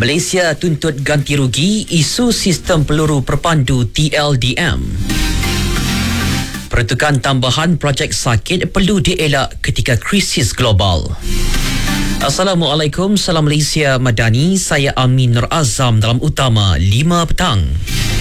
Malaysia tuntut ganti rugi isu sistem peluru perpandu TLDM. Peruntukan tambahan projek sakit perlu dielak ketika krisis global. Assalamualaikum, salam Malaysia Madani. Saya Amin Nur Azam dalam Utama 5 petang.